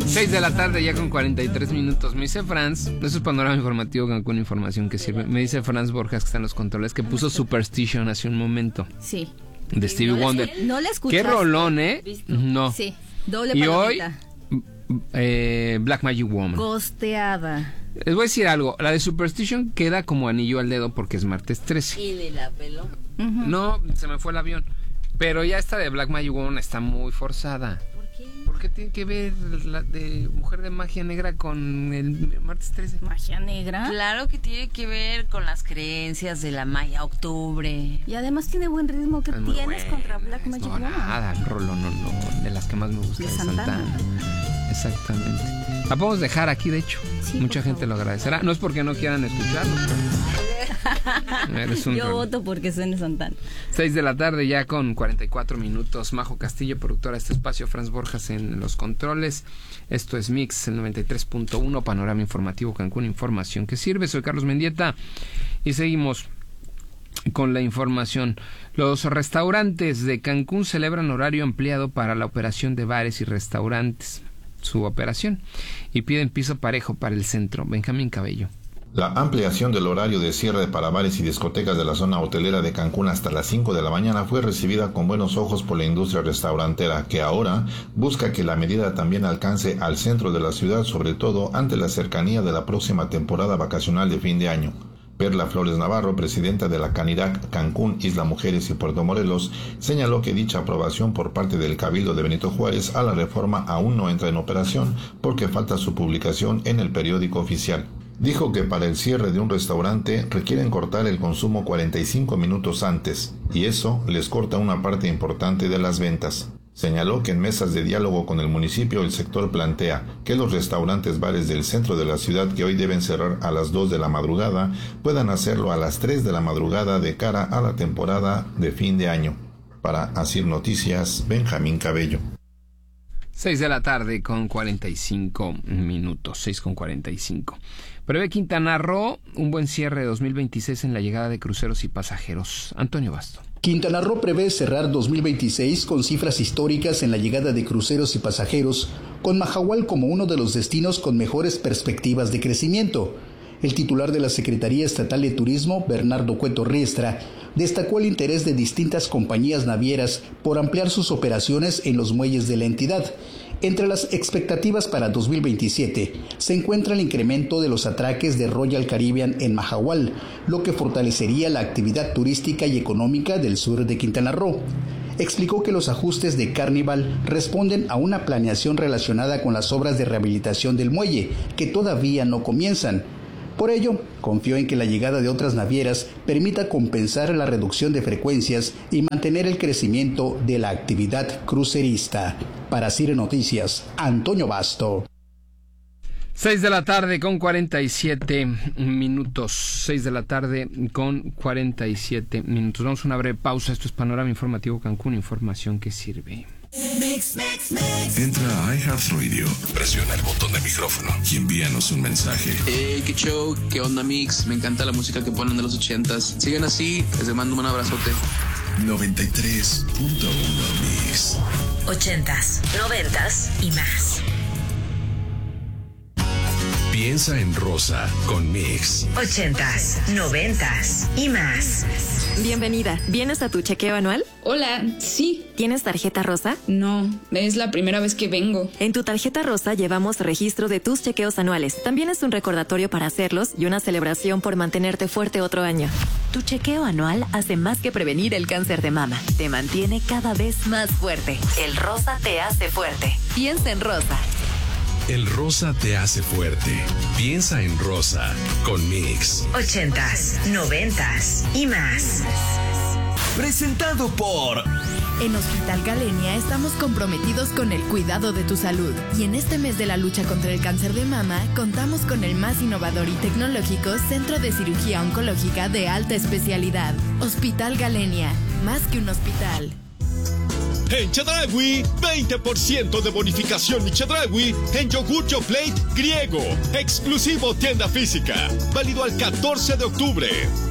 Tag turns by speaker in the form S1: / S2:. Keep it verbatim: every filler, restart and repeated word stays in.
S1: seis de la tarde ya con cuarenta y tres minutos. Me dice Franz, eso es Panorama Informativo Cancún, información que sirve. Me dice Franz Borjas, que está en los controles, que puso Superstition hace un momento.
S2: Sí.
S1: De Stevie
S2: no
S1: Wonder.
S2: La, no la escuchaste.
S1: Qué rolón, ¿eh?
S2: ¿Visto?
S1: No.
S2: Sí, doble
S1: y
S2: palomita.
S1: hoy, eh, Black Magic Woman.
S2: Costeada.
S1: Les voy a decir algo. La de Superstition queda como anillo al dedo porque es martes trece.
S3: Y le la peló.
S2: Uh-huh.
S1: No, se me fue el avión. Pero ya esta de Black Magic Woman está muy forzada.
S3: ¿Por qué?
S1: ¿Por qué tiene que ver la de Mujer de Magia Negra con el martes trece?
S2: ¿Magia negra?
S3: Claro que tiene que ver con las creencias de la Maya Octubre.
S2: Y además tiene buen ritmo. ¿Qué
S1: Es muy
S2: tienes
S1: buena,
S2: contra Black Magic
S1: no,
S2: Woman?
S1: nada, Rolo, no, no, de las que más me gusta
S2: De
S1: de
S2: Santana.
S1: Santana. Exactamente. La podemos dejar aquí, de hecho.
S2: Sí,
S1: Mucha
S2: por
S1: gente
S2: favor.
S1: lo agradecerá. No es porque no quieran escucharlo. Eres un
S2: Yo
S1: Rolo.
S2: voto porque suene Santana.
S1: seis de la tarde ya con cuarenta y cuatro minutos. Majo Castillo, productora de este espacio. Franz Borjas en los controles. Esto es Mix, el noventa y tres punto uno. Panorama Informativo Cancún, información que sirve. Soy Carlos Mendieta y seguimos con la información. Los restaurantes de Cancún celebran horario ampliado para la operación de bares y restaurantes, su operación, y piden piso parejo para el centro. Benjamín Cabello.
S4: La ampliación del horario de cierre para bares y discotecas de la zona hotelera de Cancún hasta las cinco de la mañana fue recibida con buenos ojos por la industria restaurantera, que ahora busca que la medida también alcance al centro de la ciudad, sobre todo ante la cercanía de la próxima temporada vacacional de fin de año. Perla Flores Navarro, presidenta de la Canirac Cancún, Isla Mujeres y Puerto Morelos, señaló que dicha aprobación por parte del Cabildo de Benito Juárez a la reforma aún no entra en operación porque falta su publicación en el periódico oficial. Dijo que para el cierre de un restaurante requieren cortar el consumo cuarenta y cinco minutos antes, y eso les corta una parte importante de las ventas. Señaló que en mesas de diálogo con el municipio el sector plantea que los restaurantes bares del centro de la ciudad, que hoy deben cerrar a las dos de la madrugada, puedan hacerlo a las tres de la madrugada de cara a la temporada de fin de año. Para Asir Noticias, Benjamín Cabello.
S1: seis de la tarde con cuarenta y cinco minutos, seis con cuarenta y cinco. Prevé Quintana Roo un buen cierre de dos mil veintiséis en la llegada de cruceros y pasajeros. Antonio Basto.
S5: Quintana Roo prevé cerrar dos mil veintiséis con cifras históricas en la llegada de cruceros y pasajeros, con Mahahual como uno de los destinos con mejores perspectivas de crecimiento. El titular de la Secretaría Estatal de Turismo, Bernardo Cueto Riestra, destacó el interés de distintas compañías navieras por ampliar sus operaciones en los muelles de la entidad. Entre las expectativas para dos mil veintisiete se encuentra el incremento de los atraques de Royal Caribbean en Mahahual, lo que fortalecería la actividad turística y económica del sur de Quintana Roo. Explicó que los ajustes de Carnival responden a una planeación relacionada con las obras de rehabilitación del muelle, que todavía no comienzan. Por ello, confió en que la llegada de otras navieras permita compensar la reducción de frecuencias y mantener el crecimiento de la actividad crucerista. Para Cire Noticias, Antonio Basto.
S1: seis de la tarde con cuarenta y siete minutos. seis de la tarde con cuarenta y siete minutos. Vamos a una breve pausa. Esto es Panorama Informativo Cancún, información que sirve.
S6: Mix, mix, mix. Entra a iHeartRadio, presiona el botón de micrófono y envíanos un mensaje.
S7: Hey, qué show, qué onda Mix, me encanta la música que ponen de los ochentas. Sigan así, les mando un abrazote.
S6: noventa y tres punto uno Mix.
S8: Ochentas, noventas y más.
S6: Piensa en rosa con Mix.
S8: Ochentas, noventas y más.
S9: Bienvenida. ¿Vienes a tu chequeo anual?
S10: Hola, sí.
S9: ¿Tienes tarjeta rosa?
S10: No, es la primera vez que vengo.
S9: En tu tarjeta rosa llevamos registro de tus chequeos anuales. También es un recordatorio para hacerlos y una celebración por mantenerte fuerte otro año.
S8: Tu chequeo anual hace más que prevenir el cáncer de mama. Te mantiene cada vez más fuerte. El rosa te hace fuerte. Piensa en rosa.
S6: El rosa te hace fuerte. Piensa en rosa con Mix.
S8: Ochentas, noventas y más.
S11: Presentado por...
S12: En Hospital Galenia estamos comprometidos con el cuidado de tu salud. Y en este mes de la lucha contra el cáncer de mama, contamos con el más innovador y tecnológico Centro de Cirugía Oncológica de alta especialidad. Hospital Galenia, más que un hospital.
S13: En Chedraui, veinte por ciento de bonificación y Chedraui en yogur Yoplait griego. Exclusivo tienda física. Válido al catorce de octubre.